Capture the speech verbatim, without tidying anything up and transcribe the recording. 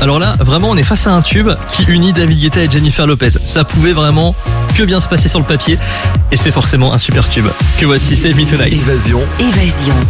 Alors là, vraiment, on est face à un tube qui unit David Guetta et Jennifer Lopez. Ça pouvait vraiment que bien se passer sur le papier. Et c'est forcément un super tube. Que voici Save Me Tonight. Évasion. Évasion.